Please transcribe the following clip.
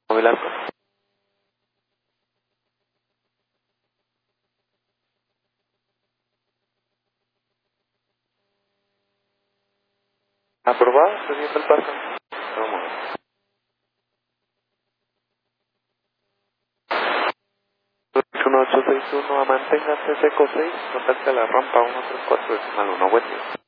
Velasco. Aprobado, estoy viendo el paso. Un momento. 1861, manténgase seco 6, contacte a la rampa 134 decimal 1, buen día.